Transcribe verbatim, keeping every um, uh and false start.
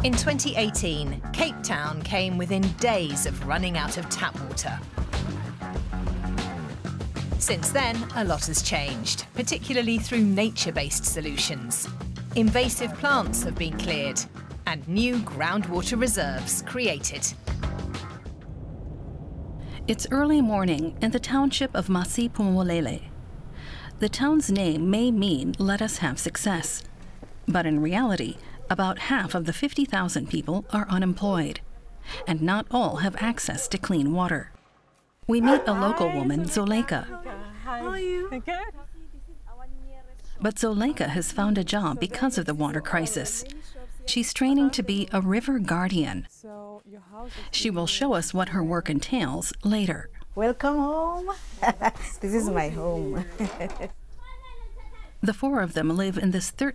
In twenty eighteen, Cape Town came within days of running out of tap water. Since then, a lot has changed, particularly through nature-based solutions. Invasive plants have been cleared and new groundwater reserves created. It's early morning in the township of Masiphumelele. The town's name may mean "let us have success," but in reality, about half of the fifty thousand people are unemployed, and not all have access to clean water. We meet a local woman, Zoleka. How are you? But Zoleka has found a job because of the water crisis. She's training to be a river guardian. She will show us what her work entails later. Welcome home. This is my home. The four of them live in this